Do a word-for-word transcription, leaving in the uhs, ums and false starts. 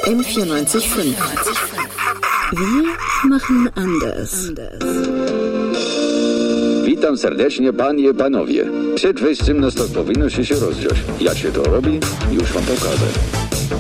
M vierundneunzig Komma fünf. Wir machen anders. Witam serdecznie, panie, panowie. Przed wejściem na stok powinno się się rozgrzać. Jak się to robi, już wam pokażę.